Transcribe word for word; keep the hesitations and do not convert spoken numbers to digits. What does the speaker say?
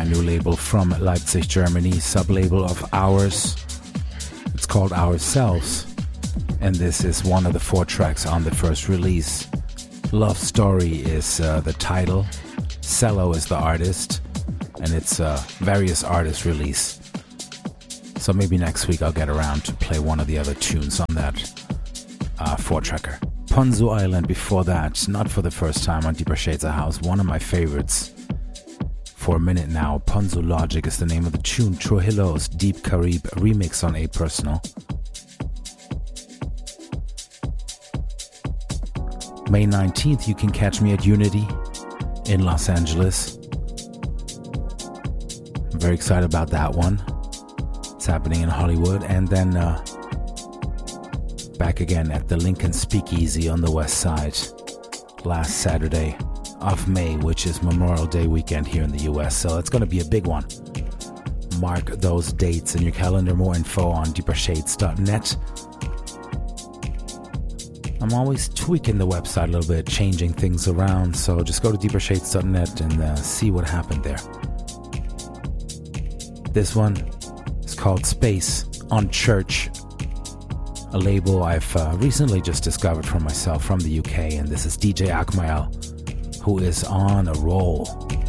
brand new label from Leipzig, Germany, sub-label of ours. It's called Ourselves, and this is one of the four tracks on the first release. Love Story is uh, the title, Cello is the artist, and it's a various artist release. So maybe next week I'll get around to play one of the other tunes on that uh, four-tracker. Ponzu Island before that, not for the first time on Deeper Shades of House, one of my favorites for a minute now. Ponzu Logic is the name of the tune. Trujillo's Deep Carib remix on A Personal. May nineteenth, you can catch me at Unity in Los Angeles. I'm very excited about that one. It's happening in Hollywood. And then uh, back again at the Lincoln Speakeasy on the west side last Saturday of May, which is Memorial Day weekend here in the U S. So it's going to be a big one. Mark those dates in your calendar. More info on deeper shades dot net. I'm always tweaking the website a little bit, changing things around, so just go to deeper shades dot net and uh, see what happened there. This one is called Space on Church, a label I've uh, recently just discovered for myself from the U K, and this is D J Akmael, who is on a roll.